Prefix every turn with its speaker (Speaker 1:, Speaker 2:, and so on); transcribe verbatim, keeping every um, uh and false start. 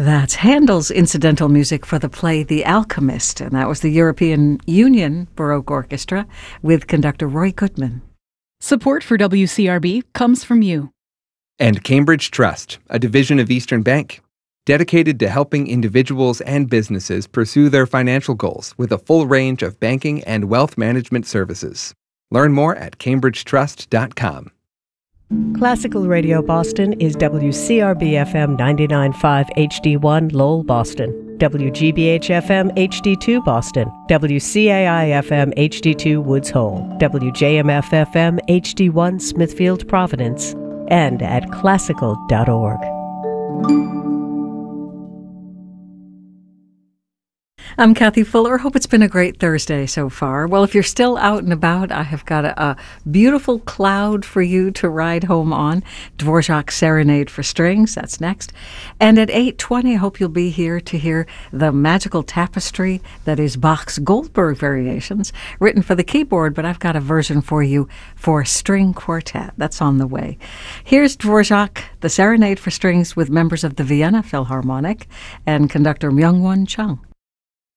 Speaker 1: That's Handel's incidental music for the play The Alchemist, and that was the European Union Baroque Orchestra with conductor Roy Goodman.
Speaker 2: Support for W C R B comes from you.
Speaker 3: And Cambridge Trust, a division of Eastern Bank, dedicated to helping individuals and businesses pursue their financial goals with a full range of banking and wealth management services. Learn more at cambridge trust dot com.
Speaker 4: Classical Radio Boston is W C R B F M ninety-nine point five H D one Lowell, Boston, W G B H F M H D two Boston, W C A I F M H D two Woods Hole, W J M F F M H D one Smithfield, Providence, and at classical dot org.
Speaker 1: I'm Kathy Fuller. Hope it's been a great Thursday so far. Well, if you're still out and about, I have got a, a beautiful cloud for you to ride home on. Dvorak's Serenade for Strings, that's next. And at eight twenty, I hope you'll be here to hear the magical tapestry that is Bach's Goldberg Variations, written for the keyboard, but I've got a version for you for string quartet. That's on the way. Here's Dvorak, the Serenade for Strings with members of the Vienna Philharmonic and conductor Myung-Whun Chung.